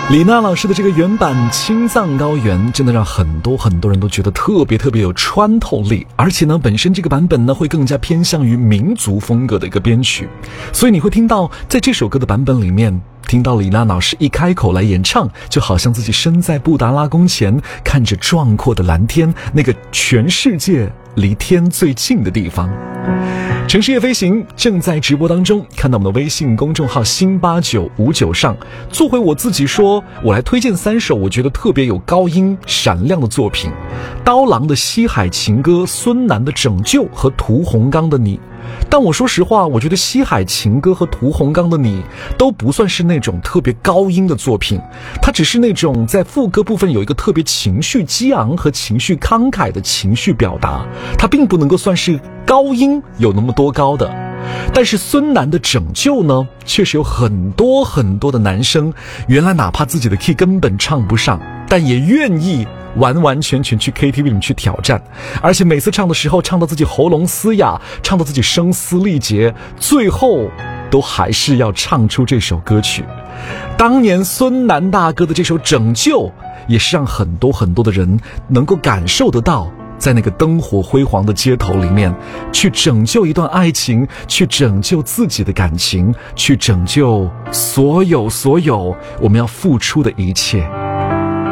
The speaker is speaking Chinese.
李娜老师的这个原版《青藏高原》真的让很多人都觉得特别有穿透力，而且呢，本身这个版本呢会更加偏向于民族风格的一个编曲，所以你会听到在这首歌的版本里面，听到李娜老师一开口来演唱，就好像自己身在布达拉宫前，看着壮阔的蓝天，那个全世界离天最近的地方。城市夜飞行正在直播当中，看到我们的微信公众号新8959上，做回我自己说，我来推荐3首我觉得特别有高音闪亮的作品：刀郎的《西海情歌》、孙楠的《拯救》和屠洪刚的《你》。但我说实话，我觉得《西海情歌》和屠洪刚的《你》都不算是那种特别高音的作品，它只是那种在副歌部分有一个特别情绪激昂和情绪慷慨的情绪表达，它并不能够算是高音有那么多高的。但是孙楠的《拯救》呢，确实有很多的男生，原来哪怕自己的 key 根本唱不上，但也愿意完全去 KTV 里面去挑战，而且每次唱的时候，唱到自己喉咙嘶哑，唱到自己声嘶力竭，最后都还是要唱出这首歌曲。当年孙楠大哥的这首《拯救》，也是让很多的人能够感受得到，在那个灯火辉煌的街头里面，去拯救一段爱情，去拯救自己的感情，去拯救所有我们要付出的一切。